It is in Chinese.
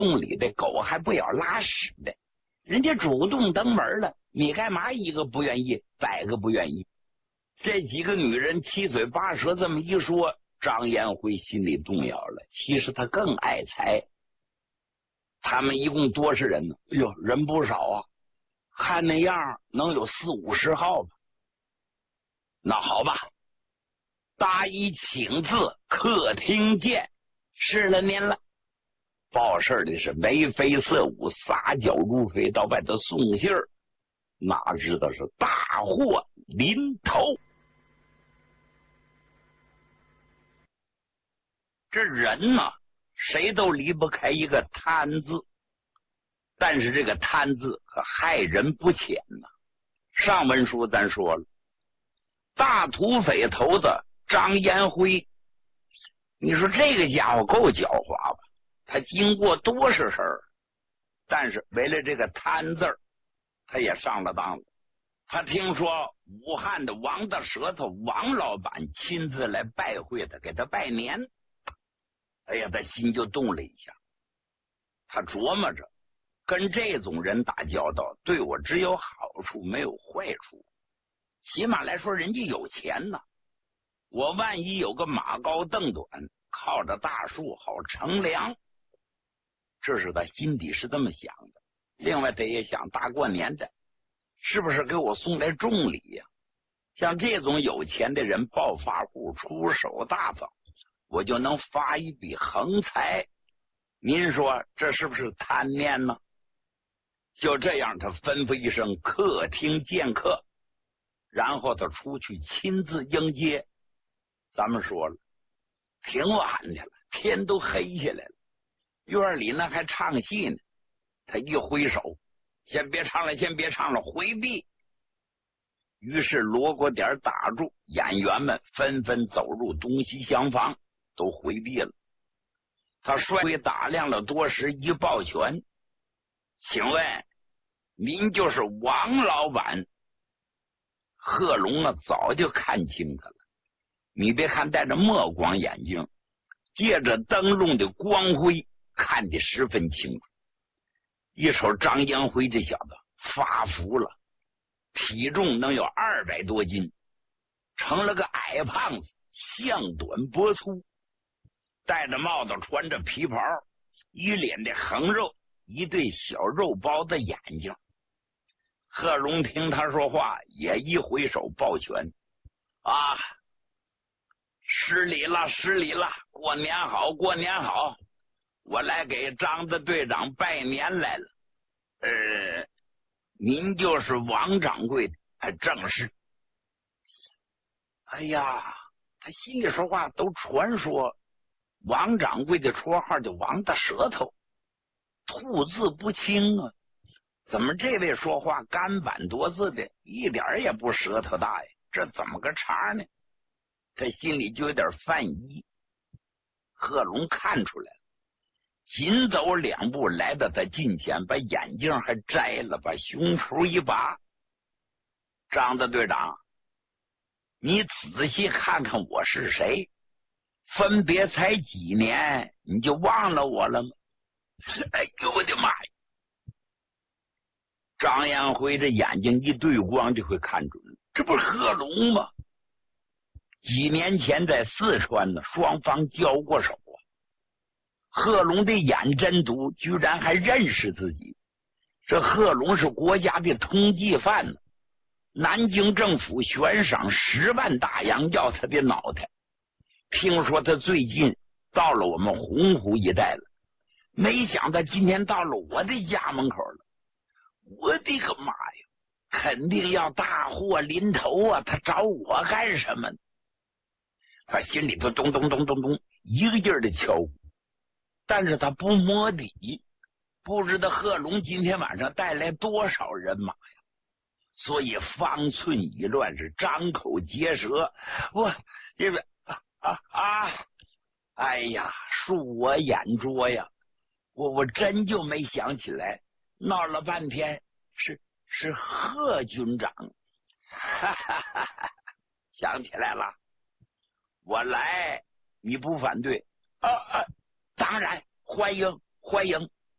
洞里的狗还不要拉屎的，人家主动登门了，你干嘛一个不愿意百个不愿意？这几个女人七嘴八舌这么一说，张延辉心里动摇了。其实他更爱财。他们一共多少人呢？哎呦，人不少啊，看那样能有40-50号吧。那好吧，大姨请自客厅见。是了您了。报事的是眉飞色舞，撒脚如飞，到外头送信儿，哪知道是大祸临头。这人呢，谁都离不开一个贪字，但是这个贪字可害人不浅呐。上文书咱说了，大土匪头子张延辉，你说这个家伙够狡猾吧？他经过多少事儿，但是为了这个贪字儿，他也上了当了。他听说武汉的王大舌头王老板亲自来拜会他，给他拜年。哎呀，他心就动了一下。他琢磨着，跟这种人打交道，对我只有好处没有坏处。起码来说，人家有钱呢。我万一有个马高凳短，靠着大树好乘凉。这是他心底是这么想的。另外他也想，大过年的是不是给我送来重礼呀？像这种有钱的人，暴发户出手大方，我就能发一笔横财。您说这是不是贪念呢？就这样，他吩咐一声客厅见客，然后他出去亲自迎接。咱们说了，挺晚的了，天都黑下来了。院里呢还唱戏呢，他一挥手，先别唱了，先别唱了，回避。于是锣鼓点打住，演员们纷纷走入东西厢房，都回避了。他率打量了多时，一抱拳，请问您就是王老板？贺龙啊，早就看清他了。你别看戴着墨光眼镜，借着灯笼的光辉，看得十分清楚。一瞅张延辉这小子发福了，体重能有200多斤，成了个矮胖子，项短脖粗，戴着帽子，穿着皮袍，一脸的横肉，一对小肉包的眼睛。贺龙听他说话，也一挥手抱拳，啊，失礼了，失礼了，过年好，过年好，我来给张大队长拜年来了。您就是王掌柜的？正是。哎呀，他心里说话都传说王掌柜的绰号叫王大舌头，吐字不清啊。怎么这位说话干板多字的，一点也不舌头大呀？这怎么个茬呢？他心里就有点犯疑。贺龙看出来了，紧走2步来到他近前，把眼镜还摘了，把胸脯一拔。张大队长，你仔细看看我是谁？分别才几年，你就忘了我了吗？哎呦我的妈呀！张延辉这眼睛一对光就会看准了，这不是贺龙吗？几年前在四川呢，双方交过手啊。贺龙的眼真毒，居然还认识自己。这贺龙是国家的通缉犯呢，南京政府悬赏10万大洋要他的脑袋。听说他最近到了我们洪湖一带了，没想到今天到了我的家门口了。我的个妈呀，肯定要大祸临头啊！他找我干什么呢？他心里头咚咚咚咚咚一个劲儿的敲，但是他不摸底，不知道贺龙今天晚上带来多少人马呀，所以方寸已乱，是张口结舌。我这个哎呀，恕我眼拙呀，我真就没想起来，闹了半天是贺军长。哈哈哈哈，想起来了，我来你不反对？当然欢迎欢迎。